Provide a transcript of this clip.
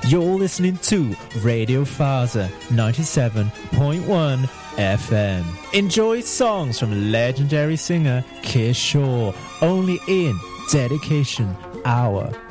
You're listening to Radio Faza 97.1 FM. Enjoy songs from legendary singer Kishore only in Dedication Hour.